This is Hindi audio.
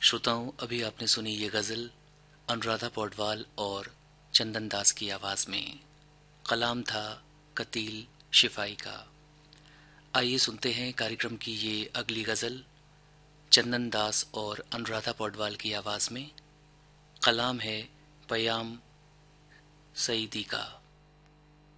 श्रोताओं, अभी आपने सुनी ये गज़ल अनुराधा पौडवाल और चंदन दास की आवाज़ में। कलाम था कतील शिफाई का। आइए सुनते हैं कार्यक्रम की ये अगली गज़ल चंदन दास और अनुराधा पौडवाल की आवाज़ में। कलाम है पयाम सईदी का।